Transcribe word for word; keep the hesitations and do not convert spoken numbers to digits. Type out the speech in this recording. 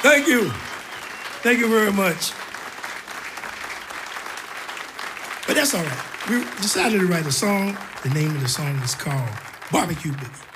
Thank you. Thank you very much. But that's all right. We decided to write a song. The name of the song is called Barbecue Boogie.